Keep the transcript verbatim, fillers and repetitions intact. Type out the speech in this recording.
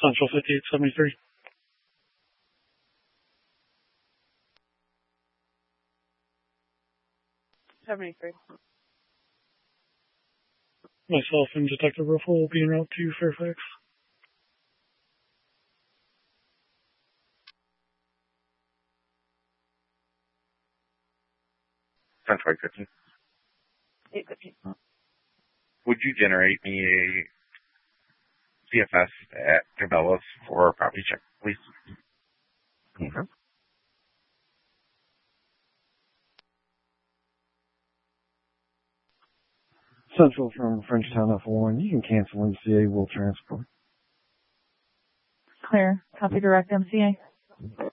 Central fifty-eight seventy-three. seventy-three. Myself and Detective Ruffle will be en route to Fairfax. ten five fifteen. eight fifteen. Would you generate me a C F S at Cabela's for a property check, please? Okay. Central from Frenchtown F one. You can cancel M C A. Will transport. Clear. Copy direct M C A.